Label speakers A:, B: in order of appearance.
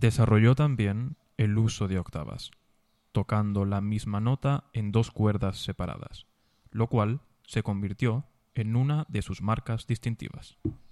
A: Desarrolló también el uso de octavas, tocando la misma nota en dos cuerdas separadas, lo cual se convirtió en una de sus marcas distintivas.